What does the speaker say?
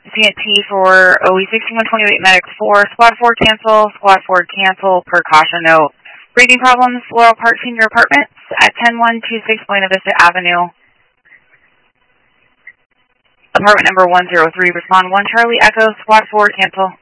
CNT for OE 16128 Medic 4, Squad 4 cancel, precaution note. Breathing problems, Laurel Park Senior Apartments at 10126 Buena Vista Avenue. Apartment number 103, respond 1 Charlie Echo, Squad 4 cancel.